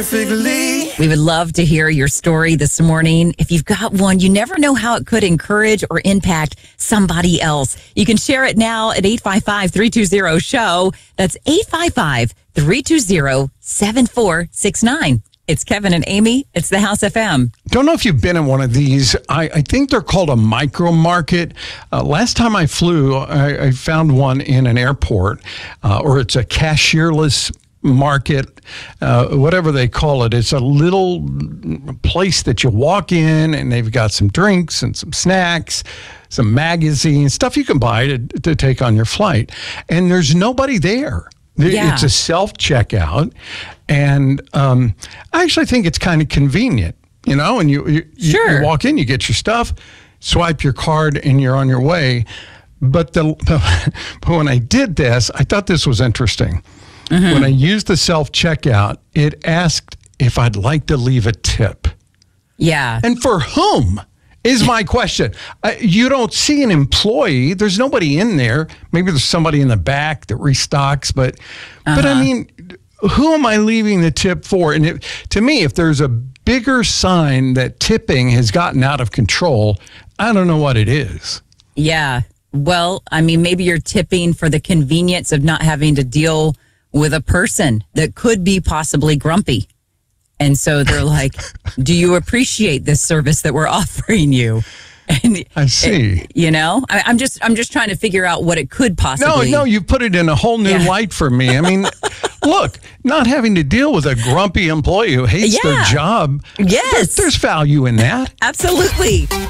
We would love to hear your story this morning. If you've got one, you never know how it could encourage or impact somebody else. You can share it now at 855-320-SHOW. That's 855-320-7469. It's Kevin and Amy. It's the House FM. Don't know if you've been in one of these. I think they're called a micro market. Last time I flew, I found one in an airport, or it's a cashierless market, whatever they call it. It's a little place that you walk in and they've got some drinks and some snacks, some magazines, stuff you can buy to take on your flight. And there's nobody there. Yeah. It's a self-checkout. And I actually think it's kind of convenient, you know, and you walk in, you get your stuff, swipe your card, and you're on your way. But when I did this, I thought this was interesting. Mm-hmm. When I used the self-checkout, it asked if I'd like to leave a tip. Yeah. And for whom is my question. You don't see an employee. There's nobody in there. Maybe there's somebody in the back that restocks. But I mean, who am I leaving the tip for? And to me, if there's a bigger sign that tipping has gotten out of control, I don't know what it is. Yeah. Well, I mean, maybe you're tipping for the convenience of not having to deal with a person that could be possibly grumpy. And so they're like, do you appreciate this service that we're offering you? And I see. I'm just trying to figure out what it could possibly. No, you put it in a whole new light for me. I mean, look, not having to deal with a grumpy employee who hates their job. Yes. There's value in that. Absolutely.